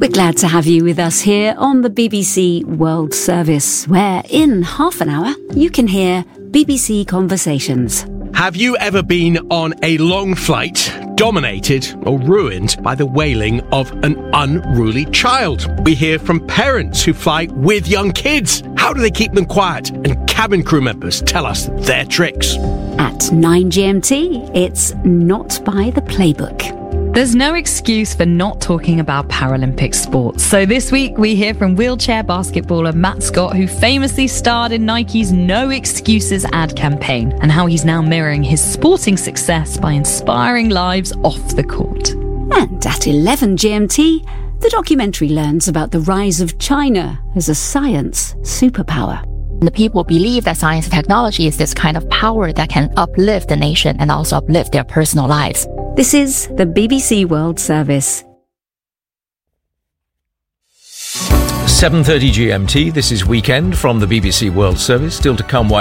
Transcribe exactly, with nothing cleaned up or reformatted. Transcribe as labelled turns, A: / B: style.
A: We're glad to have you with us here on the B B C World Service, where in half an hour you can hear B B C Conversations.
B: Have you ever been on a long flight dominated or ruined by the wailing of an unruly child? We hear from parents who fly with young kids. How do they keep them quiet? And cabin crew members tell us their tricks.
A: At nine G M T, it's Not by the Playbook.
C: There's no excuse for not talking about Paralympic sports. So this week we hear from wheelchair basketballer Matt Scott, who famously starred in Nike's No Excuses ad campaign, and how he's now mirroring his sporting success by inspiring lives off the court.
A: And at eleven G M T, the documentary learns about the rise of China as a science superpower.
D: The people believe that science and technology is this kind of power that can uplift the nation and also uplift their personal lives.
A: This is the B B C World Service.
E: seven thirty G M T, this is Weekend from the B B C World Service. Still to come.